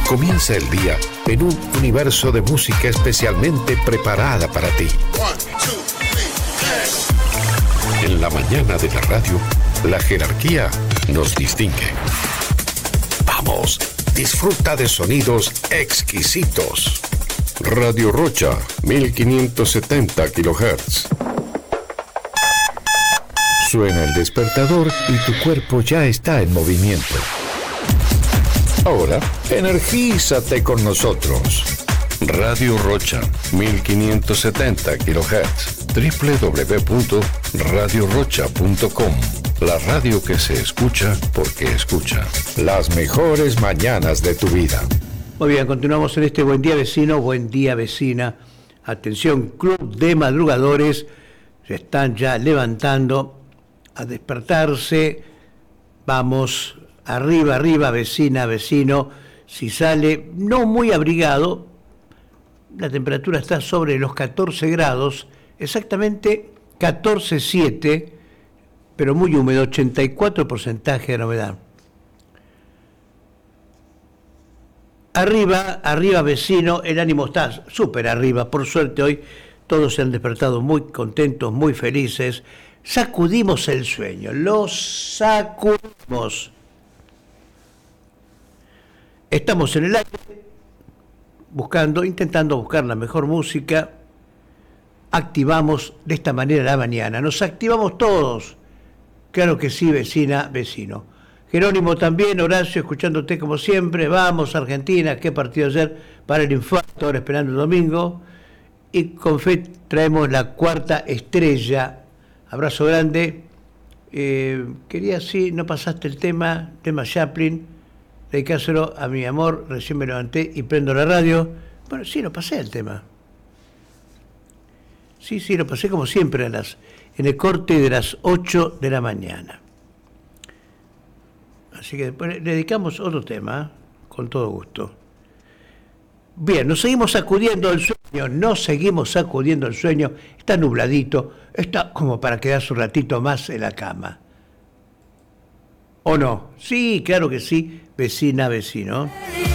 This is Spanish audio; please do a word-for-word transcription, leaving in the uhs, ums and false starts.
Comienza el día en un universo de música especialmente preparada para ti. En la mañana de la radio, la jerarquía nos distingue. Vamos, disfruta de sonidos exquisitos. Radio Rocha, mil quinientos setenta kilohertz. Suena el despertador y tu cuerpo ya está en movimiento. Ahora, energízate con nosotros. Radio Rocha, mil quinientos setenta kilohertz. doble u doble u doble u punto radio rocha punto com. La radio que se escucha porque escucha. Las mejores mañanas de tu vida. Muy bien, continuamos en este Buen Día Vecino, Buen Día Vecina. Atención, Club de Madrugadores se están ya levantando a despertarse. Vamos, arriba, arriba, vecina, vecino. Si sale no muy abrigado, la temperatura está sobre los catorce grados, exactamente catorce coma siete, pero muy húmedo, ochenta y cuatro por ciento de humedad. Arriba, arriba vecino, el ánimo está súper arriba. Por suerte hoy todos se han despertado muy contentos, muy felices. Sacudimos el sueño, lo sacudimos. Estamos en el aire buscando, intentando buscar la mejor música. Activamos de esta manera la mañana. Nos activamos todos. Claro que sí, vecina, vecino. Jerónimo también, Horacio, escuchándote como siempre. Vamos, Argentina, qué partido ayer para el infarto, ahora esperando el domingo. Y con fe traemos la cuarta estrella. Abrazo grande. Eh, quería, sí, no pasaste el tema, tema Chaplin. Dedicáselo a mi amor, recién me levanté y prendo la radio. Bueno, sí, lo pasé el tema. Sí, sí, lo pasé como siempre a las, en el corte de las ocho de la mañana. Así que después le dedicamos otro tema, con todo gusto. Bien, nos seguimos sacudiendo el sueño, nos seguimos sacudiendo el sueño. Está nubladito, está como para quedarse un ratito más en la cama. ¿O no? Sí, claro que sí, vecina, vecino.